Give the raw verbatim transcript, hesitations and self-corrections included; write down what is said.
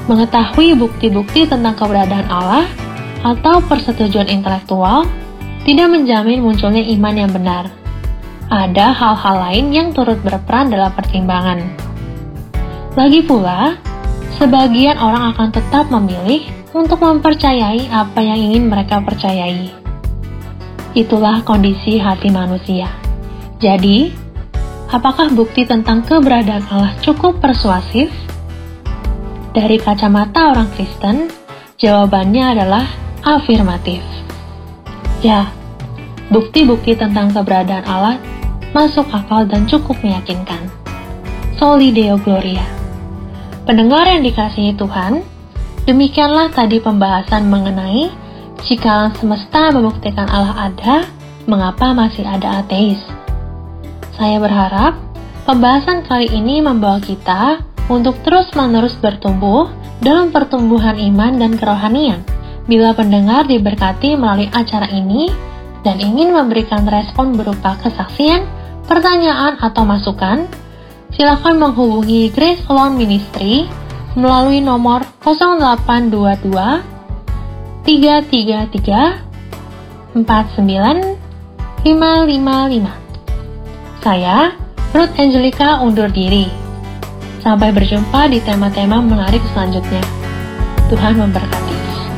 Mengetahui bukti-bukti tentang keberadaan Allah atau persetujuan intelektual tidak menjamin munculnya iman yang benar. Ada hal-hal lain yang turut berperan dalam pertimbangan. Lagi pula, sebagian orang akan tetap memilih untuk mempercayai apa yang ingin mereka percayai. Itulah kondisi hati manusia. Jadi, apakah bukti tentang keberadaan Allah cukup persuasif? Dari kacamata orang Kristen, jawabannya adalah afirmatif. Ya, bukti-bukti tentang keberadaan Allah masuk akal dan cukup meyakinkan. Soli Deo Gloria. Pendengar yang dikasihi Tuhan, demikianlah tadi pembahasan mengenai jika alam semesta membuktikan Allah ada, mengapa masih ada ateis? Saya berharap pembahasan kali ini membawa kita untuk terus-menerus bertumbuh dalam pertumbuhan iman dan kerohanian. Bila pendengar diberkati melalui acara ini dan ingin memberikan respon berupa kesaksian, pertanyaan, atau masukan, silakan menghubungi Grace Alone Ministry melalui nomor nol delapan dua dua tiga tiga tiga empat sembilan lima lima lima. Saya, Ruth Angelica, undur diri. Sampai berjumpa di tema-tema menarik selanjutnya. Tuhan memberkati.